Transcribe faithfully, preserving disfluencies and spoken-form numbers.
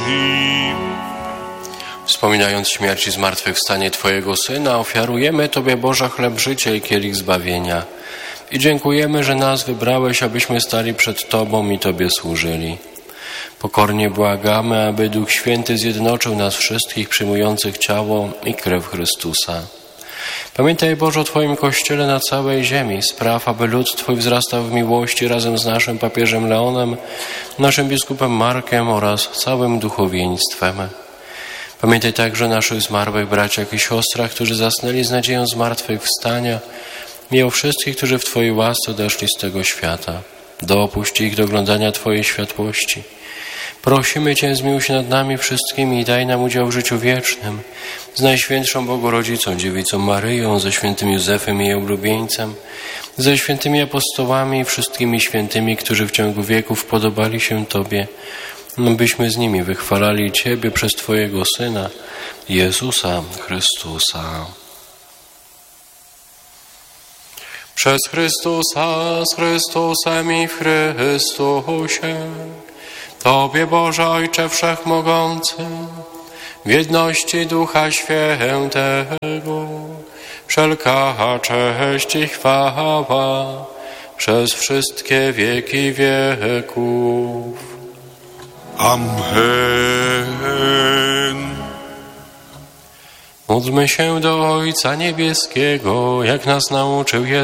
Bożim. Wspominając śmierć i zmartwychwstanie Twojego Syna, ofiarujemy Tobie, Boże, chleb życia i kielich zbawienia. I dziękujemy, że nas wybrałeś, abyśmy stali przed Tobą i Tobie służyli. Pokornie błagamy, aby Duch Święty zjednoczył nas wszystkich przyjmujących ciało i krew Chrystusa. Pamiętaj, Boże, o Twoim Kościele na całej ziemi. Spraw, aby lud Twój wzrastał w miłości razem z naszym papieżem Leonem, naszym biskupem Markiem oraz całym duchowieństwem. Pamiętaj także naszych zmarłych braciach i siostrach, którzy zasnęli z nadzieją zmartwychwstania i o wszystkich, którzy w Twojej łasce odeszli z tego świata. Dopuść ich do oglądania Twojej światłości. Prosimy Cię, zmiłuj się nad nami wszystkimi i daj nam udział w życiu wiecznym z Najświętszą Bogorodzicą, Dziewicą Maryją, ze świętym Józefem i jej oblubieńcem, ze świętymi apostołami i wszystkimi świętymi, którzy w ciągu wieków podobali się Tobie, byśmy z nimi wychwalali Ciebie przez Twojego Syna, Jezusa Chrystusa. Przez Chrystusa, z Chrystusem i w Chrystusie, Tobie, Boże Ojcze Wszechmogący, w jedności Ducha Świętego, wszelka cześć i chwała przez wszystkie wieki wieków. Amen. Módlmy się do Ojca Niebieskiego, jak nas nauczył Jezus.